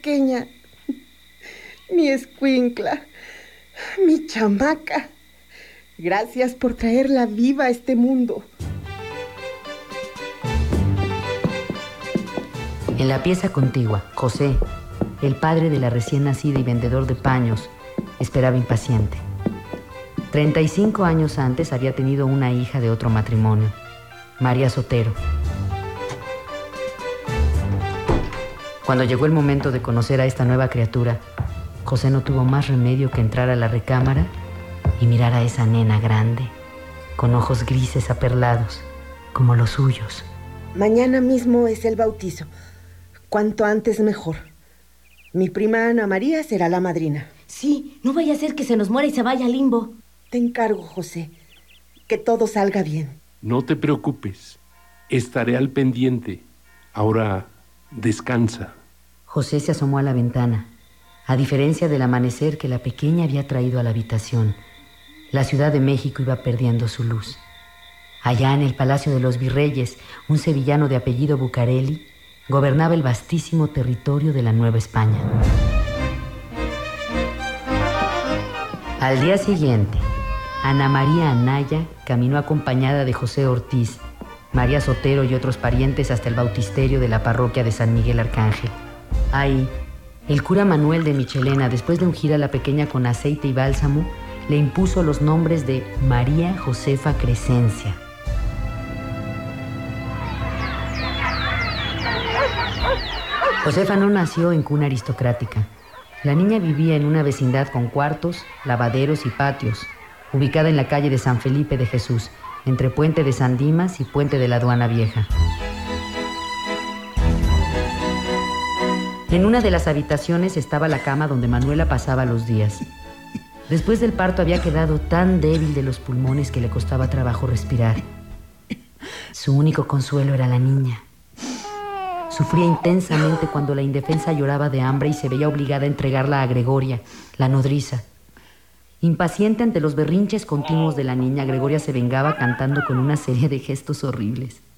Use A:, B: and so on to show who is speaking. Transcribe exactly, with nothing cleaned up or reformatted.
A: pequeña, mi escuincla, mi chamaca. Gracias por traerla viva a este mundo.
B: En la pieza contigua, José, el padre de la recién nacida y vendedor de paños, esperaba impaciente. Treinta y cinco años antes había tenido una hija de otro matrimonio, María Sotero. Cuando llegó el momento de conocer a esta nueva criatura, José no tuvo más remedio que entrar a la recámara y mirar a esa nena grande, con ojos grises aperlados, como los suyos.
A: Mañana mismo es el bautizo. Cuanto antes mejor. Mi prima Ana María será la madrina.
C: Sí, no vaya a ser que se nos muera y se vaya al limbo.
A: Te encargo, José, que todo salga bien.
D: No te preocupes, estaré al pendiente. Ahora descansa.
B: José se asomó a la ventana. A diferencia del amanecer que la pequeña había traído a la habitación, la Ciudad de México iba perdiendo su luz. Allá en el Palacio de los Virreyes, un sevillano de apellido Bucareli gobernaba el vastísimo territorio de la Nueva España. Al día siguiente, Ana María Anaya caminó acompañada de José Ortiz, María Sotero y otros parientes hasta el bautisterio de la parroquia de San Miguel Arcángel. Ahí, el cura Manuel de Michelena, después de ungir a la pequeña con aceite y bálsamo, le impuso los nombres de María Josefa Crescencia. Josefa no nació en cuna aristocrática. La niña vivía en una vecindad con cuartos, lavaderos y patios, ubicada en la calle de San Felipe de Jesús, entre Puente de San Dimas y Puente de la Aduana Vieja. En una de las habitaciones estaba la cama donde Manuela pasaba los días. Después del parto había quedado tan débil de los pulmones que le costaba trabajo respirar. Su único consuelo era la niña. Sufría intensamente cuando la indefensa lloraba de hambre y se veía obligada a entregarla a Gregoria, la nodriza. Impaciente ante los berrinches continuos de la niña, Gregoria se vengaba cantando con una serie de gestos horribles.